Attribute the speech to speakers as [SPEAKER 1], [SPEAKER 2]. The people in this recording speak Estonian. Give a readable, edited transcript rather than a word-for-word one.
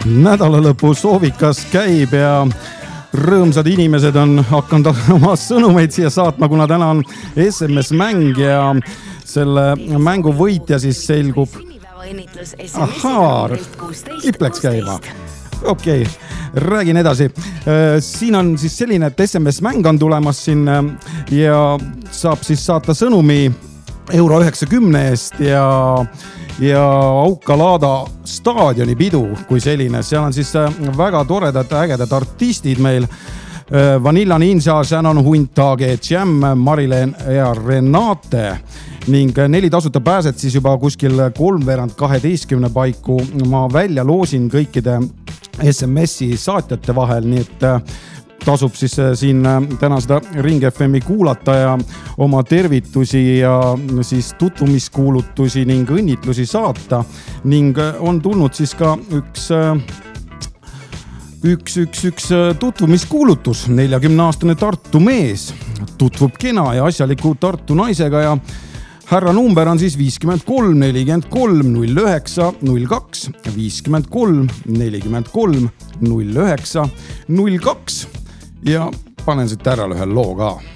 [SPEAKER 1] nädalalõpu soovikas käib ja rõõmsad inimesed on hakanud oma sõnumeid siia saatma, kuna täna on SMS-mäng ja selle mängu võitja siis selgub. Ahaa, Ipleks käima. Okei, räägin edasi. Siin on siis selline, et SMS-mäng on tulemas siin ja saab siis saata sõnumi €90 eest ja Auka-Laada staadioni pidu kui selline. Seal on siis väga toredad, ägedad artistid meil. Vanilla Ninja, Shannon Hunt, AG Jam, Marilyn ja Renate ning 4 tasuta pääset siis juba kuskil 3:12 paiku. Ma välja loosin kõikide SMS-i saatjate vahel, nii et tasub siis siin täna seda Ring FM'i kuulata ja oma tervitusi ja siis tutvumiskuulutusi ning õnnitlusi saata. Ning on tulnud siis ka üks tutvumiskuulutus. 40-aastane Tartu mees tutvub kena ja asjaliku Tartu naisega ja härra number on siis 53 43 09 02 53 43 09 02 ja panen siit ära ühe loo ka.